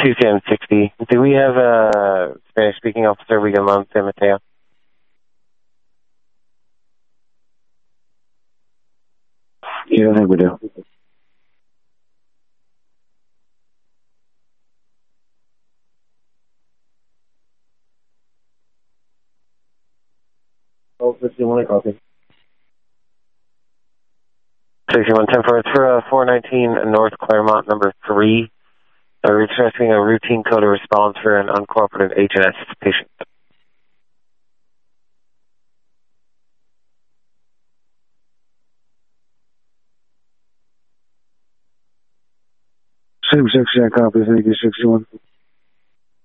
21060. Do we have a Spanish-speaking officer we can loan San Mateo? Yeah, I think we do. Oh, 51, copy. 6110 for it's for 419 North Claremont, number 3. We're requesting a routine code of response for an uncooperative HNS patient. Same 60, copy. Thank you, 61.